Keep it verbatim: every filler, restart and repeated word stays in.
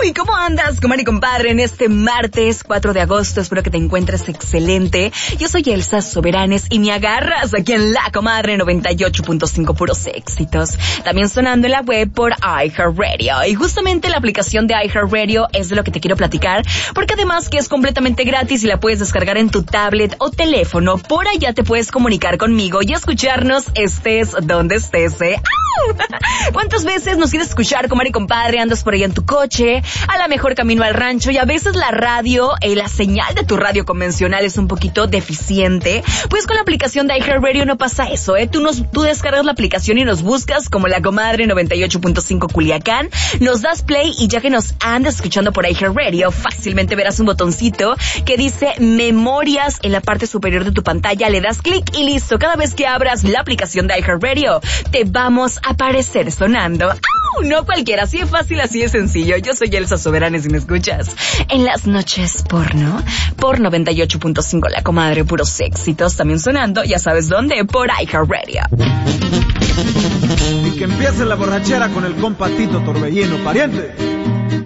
Uy, ¿cómo andas, comadre y compadre, en este martes cuatro de agosto? Espero que te encuentres excelente. Yo soy Elsa Soberanes y me agarras aquí en La Comadre noventa y ocho punto cinco, puros éxitos. También sonando en la web por iHeartRadio. Y justamente la aplicación de iHeartRadio es de lo que te quiero platicar, porque además que es completamente gratis y la puedes descargar en tu tablet o teléfono. Por allá te puedes comunicar conmigo y escucharnos estés donde estés, ¿eh? ¿Cuántas veces nos quieres escuchar, comadre y compadre? Andas por ahí en tu coche, a lo mejor camino al rancho, y a veces la radio, eh, la señal de tu radio convencional es un poquito deficiente. Pues con la aplicación de iHeartRadio no pasa eso, ¿eh? Tú, nos, tú descargas la aplicación y nos buscas como La Comadre noventa y ocho punto cinco Culiacán, nos das play y ya que nos andas escuchando por iHeartRadio, fácilmente verás un botoncito que dice Memorias en la parte superior de tu pantalla, le das clic y listo. Cada vez que abras la aplicación de iHeartRadio, te vamos a aparecer sonando. ¡Au! No cualquiera, así de fácil, así de sencillo. Yo soy Elsa Soberanes y me escuchas en las noches porno, por noventa y ocho punto cinco La Comadre, puros éxitos. También sonando, ya sabes dónde, por iHeartRadio. Y que empiece la borrachera con el compa Tito Torbellino, pariente.